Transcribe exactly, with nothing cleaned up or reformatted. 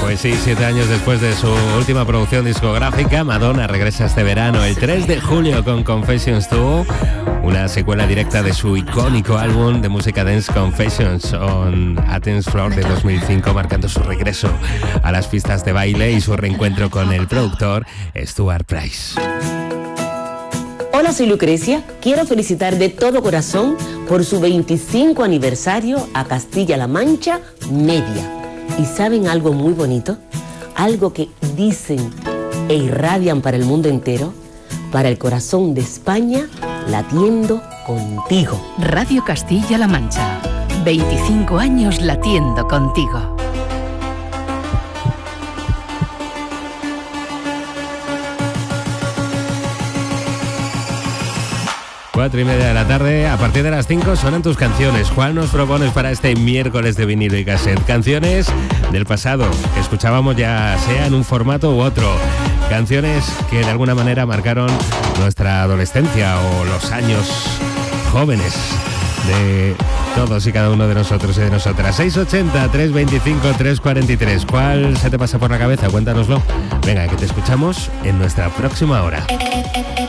Pues sí, siete años después de su última producción discográfica, Madonna regresa este verano, el tres de julio, con Confessions dos, una secuela directa de su icónico álbum de música dance Confessions on Athens Floor de dos mil cinco, marcando su regreso a las pistas de baile y su reencuentro con el productor Stuart Price. Hola, soy Lucrecia. Quiero felicitar de todo corazón por su veinticinco aniversario a Castilla-La Mancha Media. ¿Y saben algo muy bonito? Algo que dicen e irradian para el mundo entero. Para el corazón de España, latiendo contigo. Radio Castilla-La Mancha. veinticinco años latiendo contigo. Cuatro y media de la tarde, a partir de las cinco suenan tus canciones. ¿Cuál nos propones para este miércoles de vinilo y cassette? Canciones del pasado, que escuchábamos ya sea en un formato u otro. Canciones que de alguna manera marcaron nuestra adolescencia o los años jóvenes de todos y cada uno de nosotros y de nosotras. seis ochenta, trescientos veinticinco, trescientos cuarenta y tres. ¿Cuál se te pasa por la cabeza? Cuéntanoslo. Venga, que te escuchamos en nuestra próxima hora.